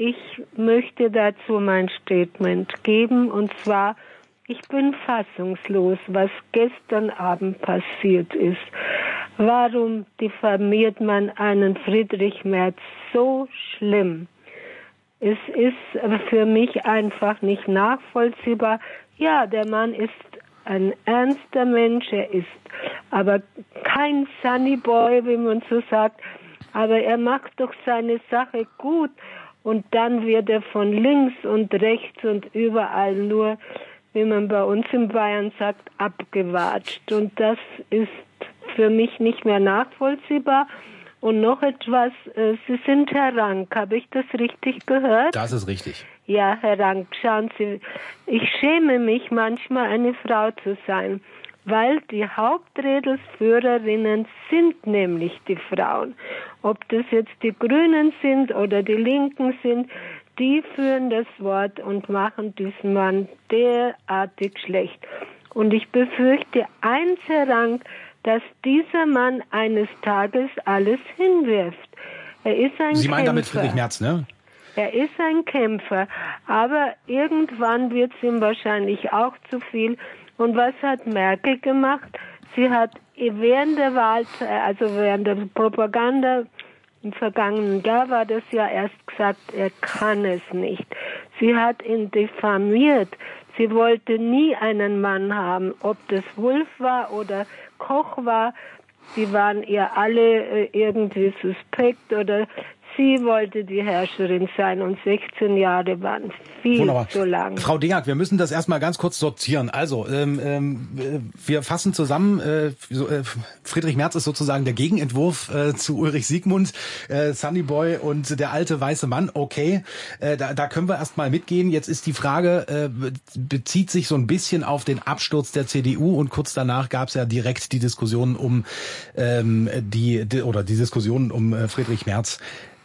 ich möchte dazu mein Statement geben, und zwar, ich bin fassungslos, was gestern Abend passiert ist. Warum diffamiert man einen Friedrich Merz so schlimm? Es ist für mich einfach nicht nachvollziehbar. Ja, der Mann ist ein ernster Mensch, er ist aber kein Sunny Boy, wie man so sagt, aber er macht doch seine Sache gut und dann wird er von links und rechts und überall nur, wie man bei uns in Bayern sagt, abgewatscht, und das ist für mich nicht mehr nachvollziehbar. Und noch etwas, Sie sind Herr Rank, habe ich das richtig gehört? Das ist richtig. Ja, Herr Rank, schauen Sie, ich schäme mich manchmal, eine Frau zu sein, weil die Hauptredelsführerinnen sind nämlich die Frauen. Ob das jetzt die Grünen sind oder die Linken sind, die führen das Wort und machen diesen Mann derartig schlecht. Und ich befürchte eins, Herr Rank, dass dieser Mann eines Tages alles hinwirft. Er ist ein Kämpfer. Sie meinen damit Friedrich Merz, ne? Er ist ein Kämpfer, aber irgendwann wird es ihm wahrscheinlich auch zu viel. Und was hat Merkel gemacht? Sie hat während der Wahl, also während der Propaganda im vergangenen Jahr war das ja erst gesagt, er kann es nicht. Sie hat ihn diffamiert. Sie wollte nie einen Mann haben, ob das Wulff war oder Koch war. Die waren ihr alle irgendwie suspekt, oder sie wollte die Herrscherin sein, und 16 Jahre waren viel Wunderbar. zu lang. Frau Deak, wir müssen das erstmal ganz kurz sortieren. Also, wir fassen zusammen, Friedrich Merz ist sozusagen der Gegenentwurf zu Ulrich Siegmund, Sunny Boy und der alte weiße Mann. Okay, da können wir erstmal mitgehen. Jetzt ist die Frage, bezieht sich so ein bisschen auf den Absturz der CDU, und kurz danach gab es ja direkt die Diskussion um die Diskussion um Friedrich Merz.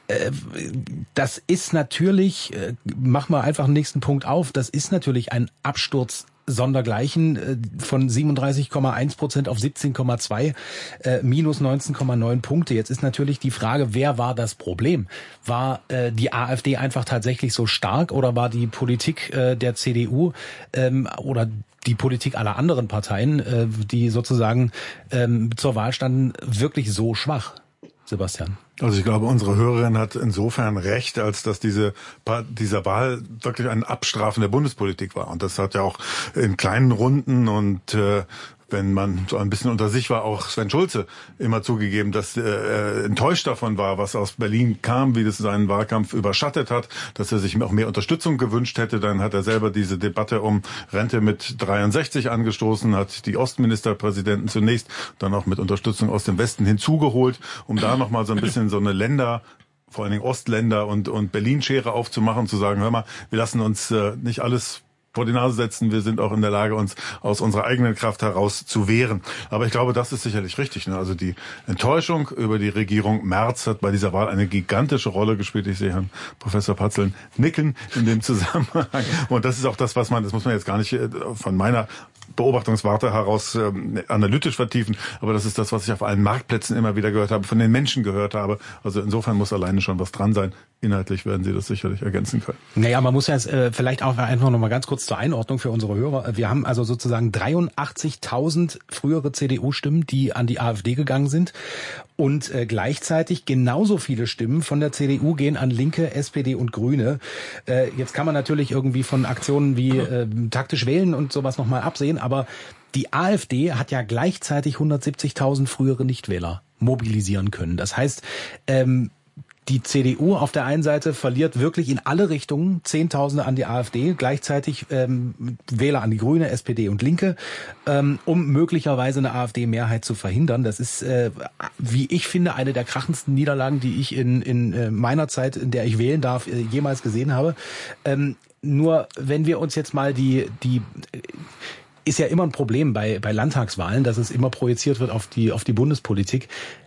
Das ist natürlich, machen wir einfach den nächsten Punkt auf, das ist natürlich ein Absturz sondergleichen von 37,1% auf 17,2, minus 19,9 Punkte. Jetzt ist natürlich die Frage, wer war das Problem? War die AfD einfach tatsächlich so stark, oder war die Politik der CDU oder die Politik aller anderen Parteien, die sozusagen zur Wahl standen, wirklich so schwach? Sebastian. Also ich glaube, unsere Hörerin hat insofern recht, als dass dieser Wahl wirklich ein Abstrafen der Bundespolitik war. Und das hat ja auch in kleinen Runden und wenn man so ein bisschen unter sich war, auch Sven Schulze immer zugegeben, dass er enttäuscht davon war, was aus Berlin kam, wie das seinen Wahlkampf überschattet hat, dass er sich auch mehr Unterstützung gewünscht hätte. Dann hat er selber diese Debatte um Rente mit 63 angestoßen, hat die Ostministerpräsidenten zunächst dann auch mit Unterstützung aus dem Westen hinzugeholt, um da nochmal so ein bisschen so eine vor allen Dingen Ostländer und Berlin-Schere aufzumachen, zu sagen, hör mal, wir lassen uns nicht alles vor die Nase setzen. Wir sind auch in der Lage, uns aus unserer eigenen Kraft heraus zu wehren. Aber ich glaube, das ist sicherlich richtig. Ne? Also die Enttäuschung über die Regierung Merz hat bei dieser Wahl eine gigantische Rolle gespielt. Ich sehe Herrn Professor Patzeln nicken in dem Zusammenhang. Und das ist auch das, das muss man jetzt gar nicht von meiner Beobachtungswarte heraus analytisch vertiefen. Aber das ist das, was ich auf allen Marktplätzen immer wieder gehört habe, von den Menschen gehört habe. Also insofern muss alleine schon was dran sein. Inhaltlich werden Sie das sicherlich ergänzen können. Naja, man muss ja jetzt vielleicht auch einfach noch mal ganz kurz zur Einordnung für unsere Hörer. Wir haben also sozusagen 83.000 frühere CDU-Stimmen, die an die AfD gegangen sind. Und gleichzeitig genauso viele Stimmen von der CDU gehen an Linke, SPD und Grüne. Jetzt kann man natürlich irgendwie von Aktionen wie taktisch wählen und sowas nochmal absehen. Aber die AfD hat ja gleichzeitig 170.000 frühere Nichtwähler mobilisieren können. Das heißt, die CDU auf der einen Seite verliert wirklich in alle Richtungen Zehntausende an die AfD, gleichzeitig Wähler an die Grüne, SPD und Linke, um möglicherweise eine AfD-Mehrheit zu verhindern. Das ist, wie ich finde, eine der krachendsten Niederlagen, die ich in meiner Zeit, in der ich wählen darf, jemals gesehen habe. Nur wenn wir uns jetzt mal ist ja immer ein Problem bei Landtagswahlen, dass es immer projiziert wird auf die Bundespolitik.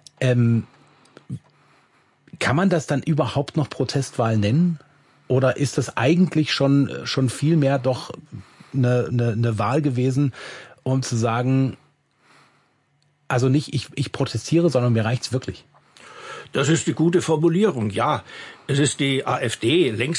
Kann man das dann überhaupt noch Protestwahl nennen? Oder ist das eigentlich schon viel mehr doch eine Wahl gewesen, um zu sagen, also nicht ich protestiere, sondern mir reicht's wirklich? Das ist die gute Formulierung, ja. Es ist die AfD längst